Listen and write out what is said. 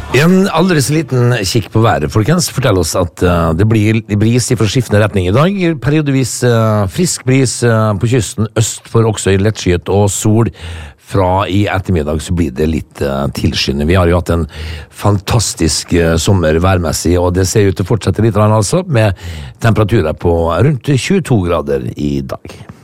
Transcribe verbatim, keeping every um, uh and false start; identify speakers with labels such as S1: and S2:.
S1: En aldri så liten kikk på været, folkens, forteller oss at uh, det blir bris i forskiftende retning i dag. Periodevis uh, frisk bris uh, på kysten, øst for også i lettskyet og sol. Fra i ettermiddag så blir det litt uh, tilskyende. Vi har jo hatt en fantastisk uh, sommer værmessig, og det ser ut til å fortsette litt, altså, med temperaturer på rundt tjueto grader i dag.